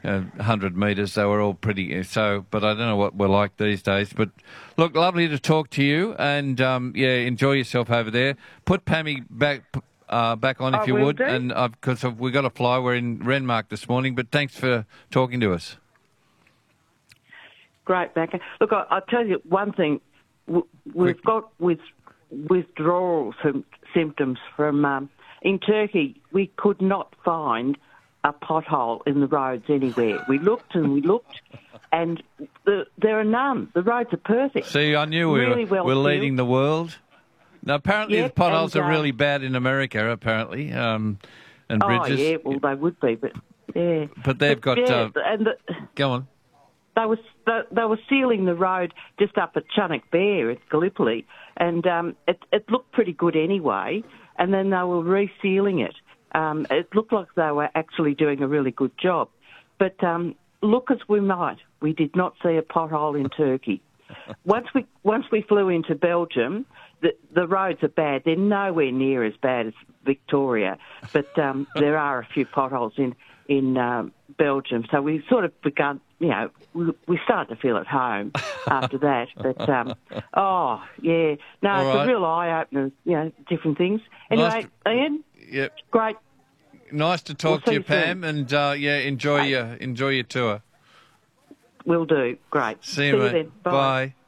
100 metres. They were all pretty so, but I don't know what we're like these days. But look, lovely to talk to you, and enjoy yourself over there. Put Pammy back on if you would, do. and because we've got to fly. We're in Renmark this morning, but thanks for talking to us. Great, Becca. Look, I'll tell you one thing. We've got withdrawal symptoms from in Turkey. We could not find a pothole in the roads anywhere. We looked and we looked, and there are none. The roads are perfect. See, I knew really we're leading the world. Now, apparently the potholes are really bad in America, apparently, and bridges. Oh, yeah, well, they would be, but yeah. But they've got... go on. They were sealing the road just up at Chunuk Bair at Gallipoli, and it looked pretty good anyway, and then they were resealing it. It looked like they were actually doing a really good job. But look as we might, we did not see a pothole in Turkey. Once we flew into Belgium, the roads are bad. They're nowhere near as bad as Victoria, but there are a few potholes in Belgium. So we sort of begun, we started to feel at home after that. But, it's a real eye-opener, different things. Anyway, Ian, yep. Great. Nice to talk to you, Pam, and enjoy your tour. Will do. Great. See you, mate. then. Bye. Bye.